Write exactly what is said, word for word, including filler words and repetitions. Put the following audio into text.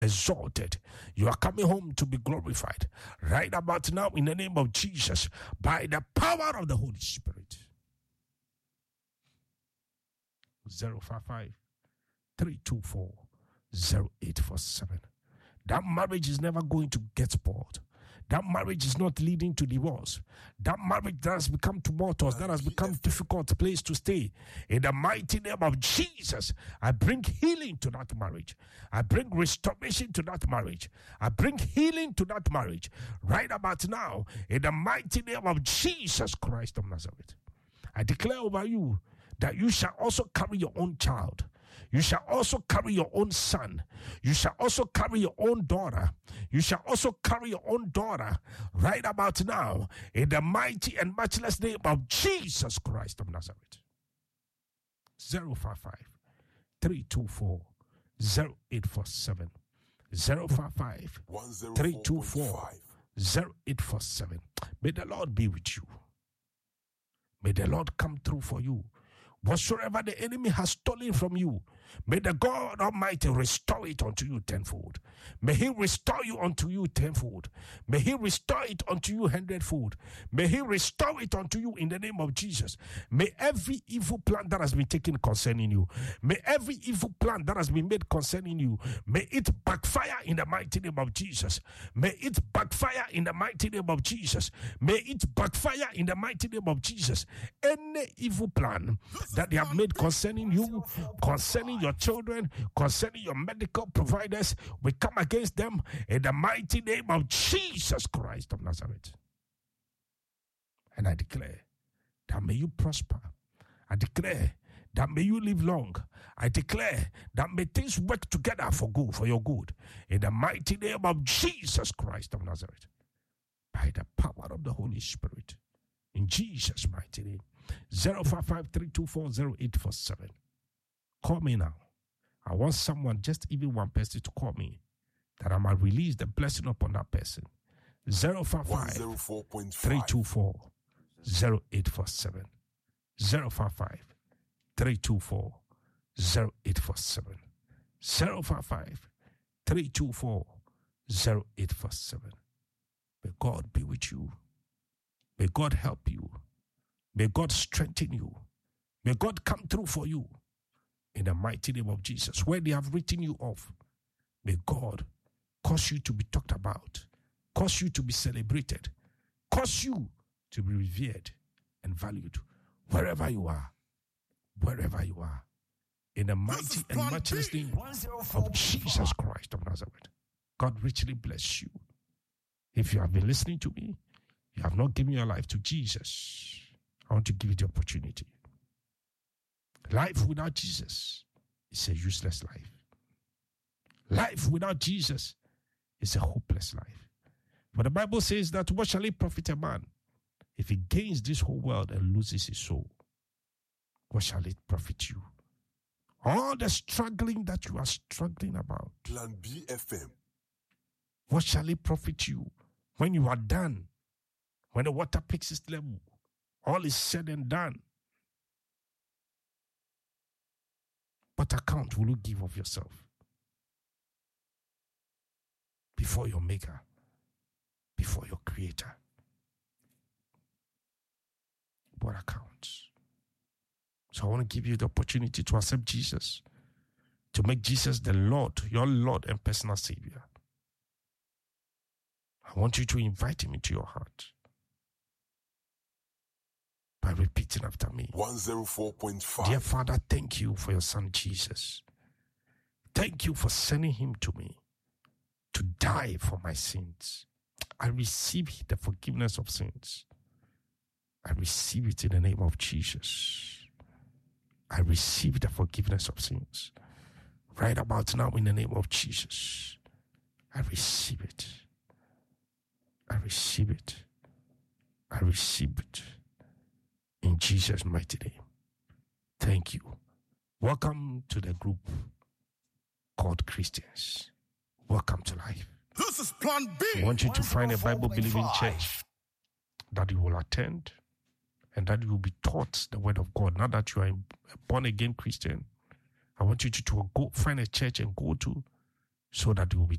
exalted. You are coming home to be glorified. Right about now, in the name of Jesus, by the power of the Holy Spirit. zero five five, three two four, zero eight four seven. That marriage is never going to get spoiled. That marriage is not leading to divorce. That marriage that has become tumultuous, that has become difficult place to stay. In the mighty name of Jesus, I bring healing to that marriage. I bring restoration to that marriage. I bring healing to that marriage. Right about now, in the mighty name of Jesus Christ of Nazareth, I declare over you that you shall also carry your own child. You shall also carry your own son. You shall also carry your own daughter. You shall also carry your own daughter right about now in the mighty and matchless name of Jesus Christ of Nazareth. zero five five, three two four, zero eight four seven. zero five five, three two four, zero eight four seven. May the Lord be with you. May the Lord come through for you. Whatsoever the enemy has stolen from you, may the God Almighty restore it unto you tenfold. May he restore you unto you tenfold. May he restore it unto you hundredfold. May he restore it unto you in the name of Jesus. May every evil plan that has been taken concerning you, may every evil plan that has been made concerning you, may it backfire in the mighty name of Jesus. May it backfire in the mighty name of Jesus. May it backfire in the mighty name of Jesus. Any evil plan that they have made concerning you, concerning your children, concerning your medical providers, we come against them in the mighty name of Jesus Christ of Nazareth. And I declare that may you prosper. I declare that may you live long. I declare that may things work together for good, for your good, in the mighty name of Jesus Christ of Nazareth, by the power of the Holy Spirit, in Jesus' mighty name. zero five five, three two four, zero eight four seven. Call me now. I want someone, just even one person, to call me, that I might release the blessing upon that person. zero five five, three two four, zero eight four seven. zero five five, three two four, zero eight four seven. zero five five, three two four, zero eight four seven. May God be with you. May God help you. May God strengthen you. May God come through for you in the mighty name of Jesus. Where they have written you off, may God cause you to be talked about, cause you to be celebrated, cause you to be revered and valued wherever you are, wherever you are. In the mighty and matchless name of Jesus Christ of Nazareth. God richly bless you. If you have been listening to me, you have not given your life to Jesus, I want to give you the opportunity. Life without Jesus is a useless life. Life without Jesus is a hopeless life. For the Bible says that what shall it profit a man if he gains this whole world and loses his soul? What shall it profit you? All the struggling that you are struggling about. Plan B F M. What shall it profit you when you are done? When the water picks its level, all is said and done. What account will you give of yourself before your maker, before your creator? What account? So I want to give you the opportunity to accept Jesus, to make Jesus the Lord, your Lord and personal Savior. I want you to invite him into your heart by repeating after me. one oh four point five. Dear Father, thank you for your son Jesus. Thank you for sending him to me to die for my sins. I receive the forgiveness of sins. I receive it in the name of Jesus. I receive the forgiveness of sins. Right about now in the name of Jesus. I receive it. I receive it. I receive it. In Jesus' mighty name. Thank you. Welcome to the group called Christians. Welcome to life. This is Plan B. I want you to find a Bible-believing church that you will attend and that you will be taught the word of God. Now that you are a born-again Christian, I want you to, to go find a church and go to so that you will be